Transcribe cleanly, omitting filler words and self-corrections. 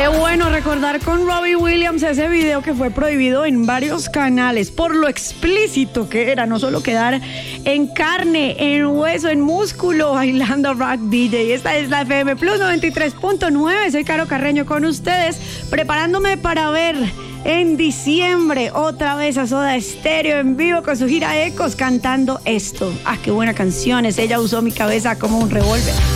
Qué bueno recordar con Robbie Williams ese video que fue prohibido en varios canales por lo explícito que era, no solo quedar en carne, en hueso, en músculo, bailando rock DJ. Esta es la FM Plus 93.9, soy Caro Carreño con ustedes, preparándome para ver en diciembre otra vez a Soda Stereo en vivo con su gira Ecos cantando esto. Ah, qué buena canción es, ella usó mi cabeza como un revólver.